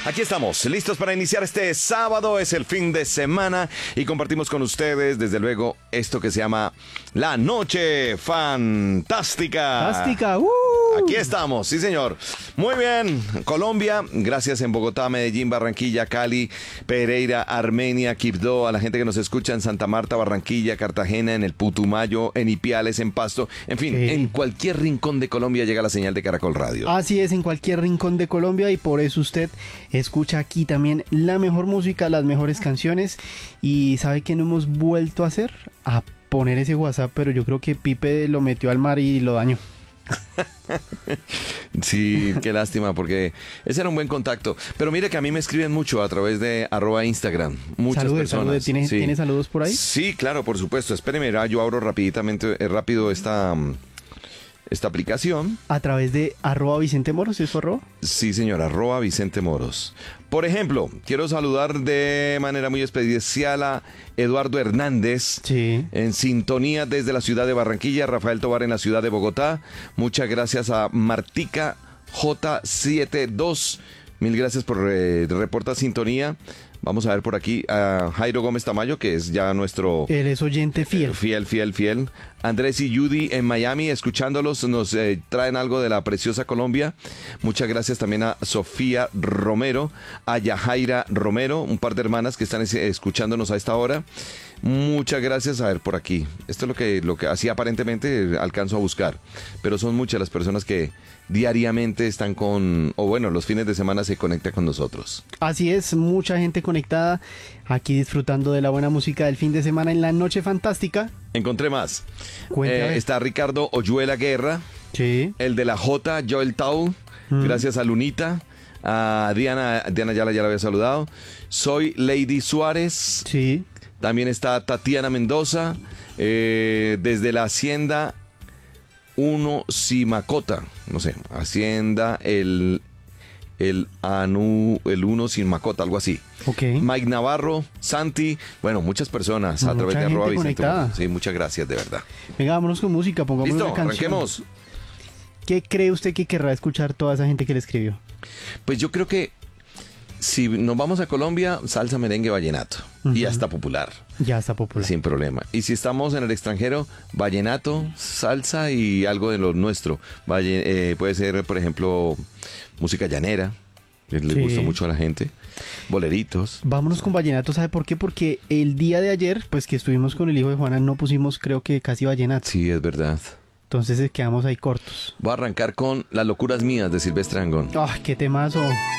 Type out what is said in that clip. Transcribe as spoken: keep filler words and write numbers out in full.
Aquí estamos, listos para iniciar este sábado, es el fin de semana y compartimos con ustedes, desde luego, esto que se llama La Noche Fantástica. Fantástica, uh. Aquí estamos, sí señor. Muy bien, Colombia, gracias en Bogotá, Medellín, Barranquilla, Cali, Pereira, Armenia, Quibdó, a la gente que nos escucha en Santa Marta, Barranquilla, Cartagena, en el Putumayo, en Ipiales, en Pasto, en fin, Sí. en cualquier rincón de Colombia llega la señal de Caracol Radio. Así es, en cualquier rincón de Colombia, y por eso usted escucha aquí también la mejor música, las mejores canciones. Y ¿sabe qué no hemos vuelto a hacer? A poner ese WhatsApp, pero yo creo que Pipe lo metió al mar y lo dañó. Sí, qué lástima, porque ese era un buen contacto. Pero mire que a mí me escriben mucho a través de arroba Instagram. Muchas Salude, personas. salude. ¿Tiene, sí. ¿Tiene saludos por ahí? Sí, claro, por supuesto. Espéreme, ya, yo abro rapiditamente, eh, rápido esta, mm, esta aplicación. A través de arroba Vicente Moros, ¿es su arroba? Sí, señor, arroba Vicente Moros. Por ejemplo, quiero saludar de manera muy especial a Eduardo Hernández, Sí. en sintonía desde la ciudad de Barranquilla, Rafael Tobar en la ciudad de Bogotá. Muchas gracias a Martica J setenta y dos. Mil gracias por eh, reportar sintonía. Vamos a ver por aquí a Jairo Gómez Tamayo, que es ya nuestro... Él es oyente fiel. Fiel, fiel, fiel. Andrés y Judy en Miami, escuchándolos, nos eh, traen algo de la preciosa Colombia. Muchas gracias también a Sofía Romero, a Yajaira Romero, un par de hermanas que están es- escuchándonos a esta hora. Muchas gracias. A ver, por aquí. Esto es lo que, lo que así aparentemente alcanzo a buscar. Pero son muchas las personas que diariamente están con, o bueno, los fines de semana se conectan con nosotros. Así es, mucha gente conectada aquí disfrutando de la buena música del fin de semana en la Noche Fantástica. Encontré más. Cuente, a ver. está Ricardo Oyuela Guerra. Sí. El de la J, Joel Tau, Mm. gracias a Lunita, a Diana, Diana Yala ya la había saludado. Soy Lady Suárez, Sí. también está Tatiana Mendoza, eh, desde la Hacienda uno Simacota, no sé, Hacienda el el Anu, el uno Simacota, algo así. Ok. Mike Navarro, Santi, bueno, muchas personas a Mucha través de gente arroba Vicente conectada. Moros. Sí, muchas gracias, de verdad. Venga, vámonos con música, pongamos Listo, una canción. arranquemos. ¿Qué cree usted que querrá escuchar toda esa gente que le escribió? Pues yo creo que si nos vamos a Colombia, salsa, merengue, vallenato. Y ya Ujú. está popular, Ya está popular. sin problema. Y si estamos en el extranjero, vallenato, salsa y algo de lo nuestro. Valle- eh, puede ser, por ejemplo, música llanera, que le Sí. gusta mucho a la gente. Boleritos. Vámonos con vallenato, ¿sabe por qué? Porque el día de ayer, pues que estuvimos con el hijo de Juana, no pusimos, creo que casi vallenato. Sí, es verdad. Entonces eh, quedamos ahí cortos. Voy a arrancar con Las locuras mías de Silvestre Dangond. ¡Ah, qué temazo!